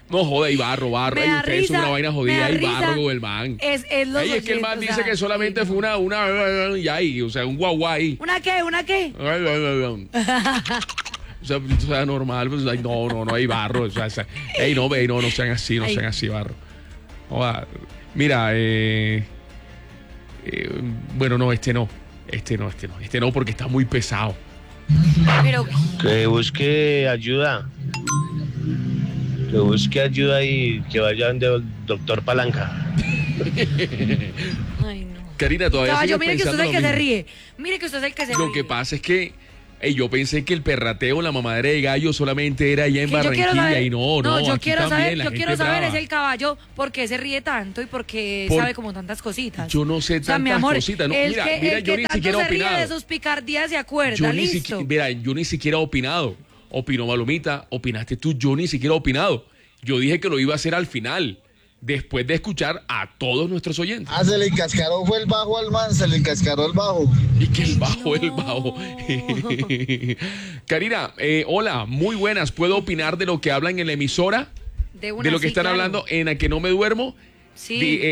No joda, y barro. Me Ay, da ustedes son risa, una vaina me jodida, da y risa. barro con el man. Es los Ey, es que el man oyentes, dice que solamente fue una, ya ahí, o sea, un guaguay. ¿Una qué? ¿Una qué? O sea, normal, pues, ay, no, hay barro. O sea, ey, no sean así, Ay. sean así, barro. Joda, mira, bueno, no, este no, porque está muy pesado. Pero, Que busque ayuda. Que busque ayuda y que vaya donde el doctor Palanca. ay, no. Karina, todavía Caballo, sigues mire que usted es pensando el lo que se mismo. ríe. Mire que usted es el que se ríe. Lo que pasa es que yo pensé que el perrateo, la mamadera de gallo solamente era allá en Que yo quiero Barranquilla saber, y no, yo aquí quiero también saber, la yo gente quiero saber brava. es el caballo por qué se ríe tanto y por qué Por- sabe como tantas cositas. Yo no sé O sea, mi tantas amor, cositas. No, el mira, que yo ni tanto siquiera he se ríe opinado. de sus picardías se acuerda, Yo ni listo. siquiera, mira, yo ni siquiera he opinado. Opinó Malumita, opinaste tú, yo ni siquiera he opinado. Yo dije que lo iba a hacer al final, después de escuchar a todos nuestros oyentes. Ah, se le encascaró, fue el bajo al man, se le encascaró el bajo. Y que el bajo, no. Karina, hola, muy buenas. ¿Puedo opinar de lo que hablan en la emisora? De una, De lo que sí, están claro. hablando en A Que No Me Duermo. Sí.